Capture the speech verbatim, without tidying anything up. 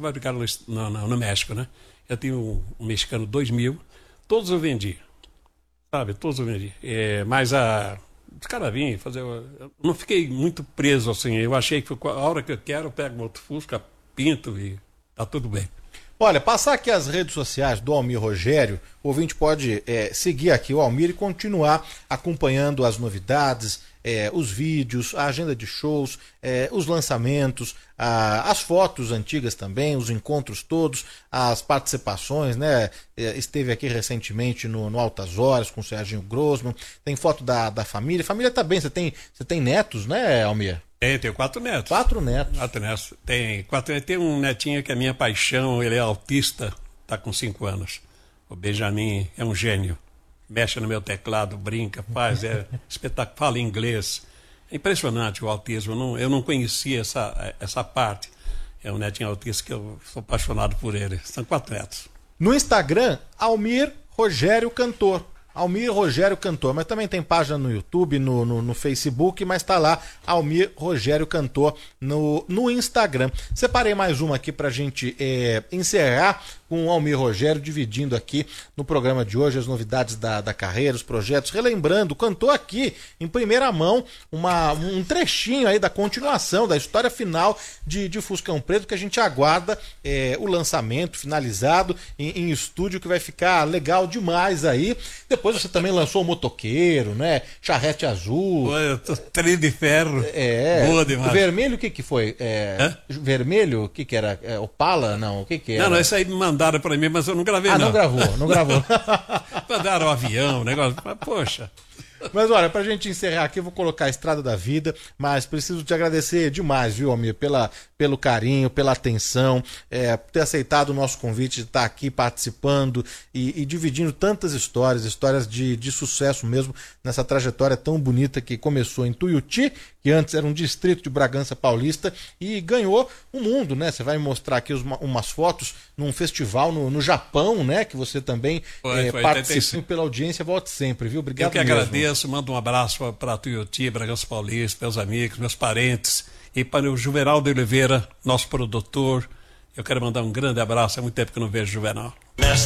fabricaram no, no, no México, né? Eu tinha um, um mexicano dois mil, todos eu vendi, sabe? Todos eu vendi. É, mas a, os caras vinham fazer... Eu não fiquei muito preso, assim. Eu achei que a hora que eu quero, eu pego um outro Fusca, pinto e tá tudo bem. Olha, passar aqui as redes sociais do Almir Rogério, o ouvinte pode é, seguir aqui o Almir e continuar acompanhando as novidades, é, os vídeos, a agenda de shows, é, os lançamentos, a, as fotos antigas também, os encontros todos, as participações, né? É, esteve aqui recentemente no, no Altas Horas com o Serginho Grossman, tem foto da, da família. Família tá bem, você tem, você tem netos, né, Almir? Tem, tenho quatro netos. Quatro netos. Quatro netos. Tem, quatro, tem um netinho que é minha paixão, ele é autista, está com cinco anos. O Benjamin é um gênio. Mexe no meu teclado, brinca, faz, é espetáculo, fala inglês. É impressionante o autismo, eu não, eu não conhecia essa, essa parte. É um netinho autista que eu sou apaixonado por ele. São quatro netos. No Instagram, Almir Rogério Cantor. Almir Rogério Cantor, mas também tem página no YouTube, no, no, no Facebook, mas tá lá, Almir Rogério Cantor no, no Instagram. Separei mais uma aqui pra gente é, encerrar com o Almir Rogério, dividindo aqui no programa de hoje as novidades da, da carreira, os projetos, relembrando, cantou aqui em primeira mão uma, um trechinho aí da continuação, da história final de, de Fuscão Preto, que a gente aguarda é, o lançamento finalizado em, em estúdio, que vai ficar legal demais aí. Depois você também lançou o Motoqueiro, né? Charrete Azul. Trilho de ferro. É. Boa demais. O vermelho o que que foi? É, vermelho, o que que era? É, Opala? Não, o que que era? Não, não, isso aí me mandaram pra mim, mas eu não gravei ah, não. não gravou, não gravou. Mandaram o avião, o negócio, mas poxa... Mas olha, pra gente encerrar aqui, eu vou colocar a Estrada da Vida, mas preciso te agradecer demais, viu, Almir, pela, pelo carinho, pela atenção, é, por ter aceitado o nosso convite de estar aqui participando e, e dividindo tantas histórias, histórias de, de sucesso mesmo, nessa trajetória tão bonita que começou em Tuiuti, que antes era um distrito de Bragança Paulista, e ganhou o mundo, né? Você vai me mostrar aqui os, umas fotos num festival no, no Japão, né? Que você também foi, é, foi, participou pela audiência, volte sempre, viu? Obrigado. Eu que mesmo. agradeço. Mando um abraço para Tuiuti, Bragança Paulista, meus amigos, meus parentes, e para o Juvenal de Oliveira, nosso produtor. Eu quero mandar um grande abraço, há muito tempo que eu não vejo o Juvenal.